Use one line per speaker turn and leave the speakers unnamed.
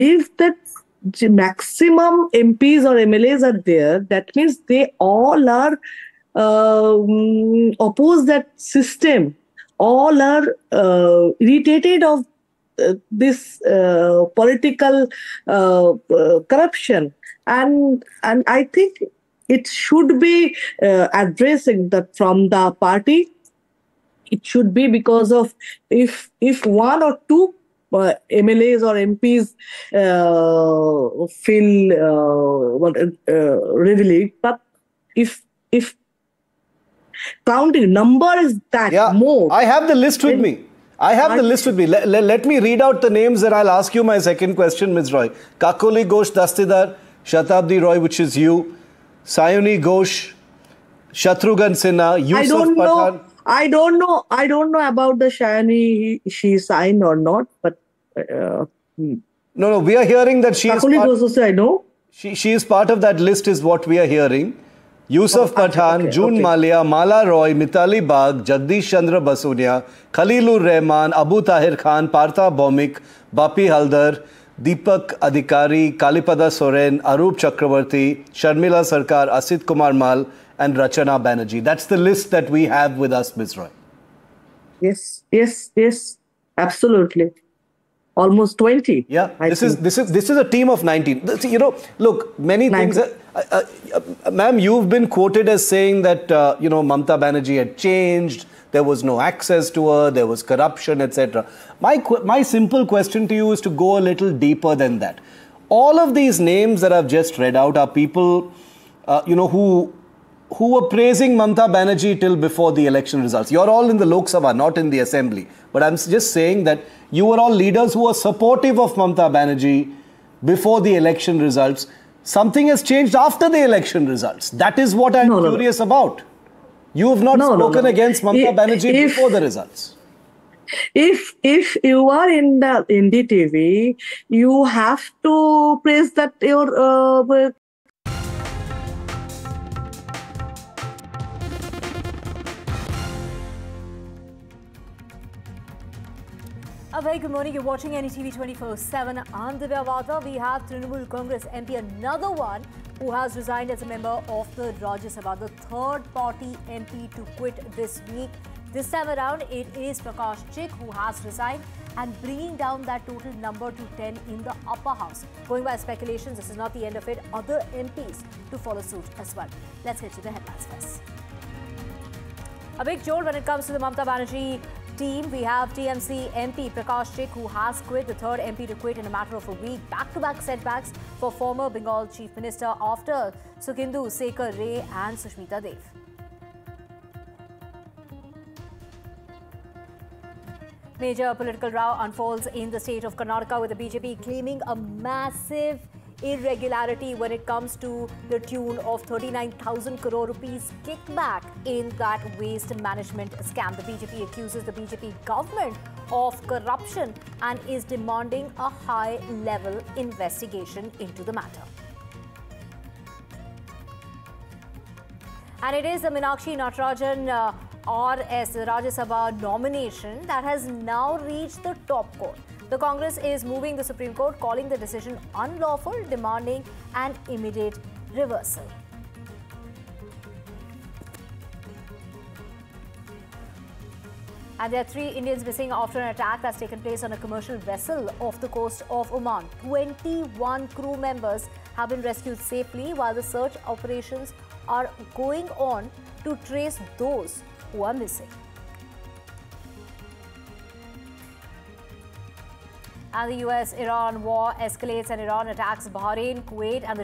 if that maximum MPs or MLAs are there, that means they all are oppose that system. All are irritated of this political corruption, and I think it should be addressing that from the party. It should be because of if one or two MLAs or MPs feel relieved, but if counting number is that more.
I have the list with me. Let me read out the names and I'll ask you my second question, Ms. Roy. Kakoli Ghosh Dastidar, Shatabdi Roy, which is you, Sayuni Ghosh, Shatrughan Sinha, Yusuf Pathan.
I don't know about the Shani. She signed or not, but
no, we are hearing that she is
Kakoli Ghosh also I know.
She is part of that list, is what we are hearing. Yusuf Pathan, June Malia, Mala Roy, Mitali Bagh, Jagdish Chandra Basunia, Khalilur Rahman, Abu Tahir Khan, Partha Bhaumik, Bapi Haldar, Deepak Adhikari, Kalipada Soren, Arup Chakravarti, Sharmila Sarkar, Asit Kumar Mal, and Rachana Banerjee. That's the list that we have with us, Ms. Roy.
Yes, absolutely. Almost 20.
Yeah, this is a team of 19. You know, look, many 19. Things. Ma'am, you've been quoted as saying that Mamata Banerjee had changed. There was no access to her. There was corruption, etc. My simple question to you is to go a little deeper than that. All of these names that I've just read out are people, who were praising Mamata Banerjee till before the election results. You're all in the Lok Sabha, not in the Assembly. But I'm just saying that you were all leaders who were supportive of Mamata Banerjee before the election results. Something has changed after the election results. That is what I'm curious about. You have not spoken against Mamata Banerjee before the results.
If you are in the NDTV, you have to praise that your
A very good morning. You're watching NDTV 24/7. I'm Divya Vada. We have Trinamool Congress MP, another one who has resigned as a member of the Rajya Sabha, the third party MP to quit this week. This time around, it is Prakash Chik who has resigned and bringing down that total number to 10 in the upper house. Going by speculations, this is not the end of it. Other MPs to follow suit as well. Let's get to the headlines first. A big jolt when it comes to the Mamata Banerjee team. We have TMC MP Prakash Chik, who has quit, the third MP to quit in a matter of a week. Back-to-back setbacks for former Bengal Chief Minister after Sukhindu Sekhar Ray and Sushmita Dev. Major political row unfolds in the state of Karnataka, with the BJP claiming a massive irregularity when it comes to the tune of 39,000 crore rupees kickback in that waste management scam. The BJP accuses the BJP government of corruption and is demanding a high-level investigation into the matter. And it is the Meenakshi Natarajan RS Rajya Sabha nomination that has now reached the top court. The Congress is moving the Supreme Court, calling the decision unlawful, demanding an immediate reversal. And there are 3 Indians missing after an attack that's taken place on a commercial vessel off the coast of Oman. 21 crew members have been rescued safely, while the search operations are going on to trace those who are missing. And the US-Iran war escalates and Iran attacks Bahrain, Kuwait and the